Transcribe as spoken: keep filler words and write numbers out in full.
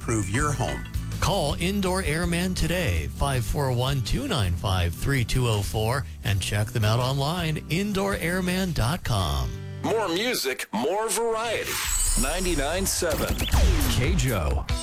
improve your home. Call Indoor Airman today, five four one, two nine five, three two zero four, and check them out online, indoor airman dot com. More music, more variety. ninety-nine point seven K J O.